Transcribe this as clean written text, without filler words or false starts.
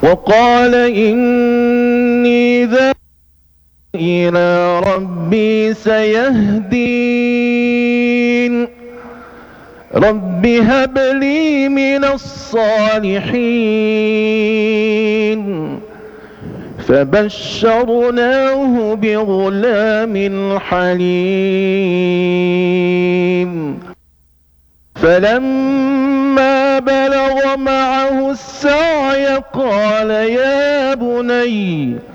وقال إني ذاهب إلى ربي سيهدين رب هب لي من الصالحين فبشرناه بغلام حليم فلما بلغ معه السعي قال يا بني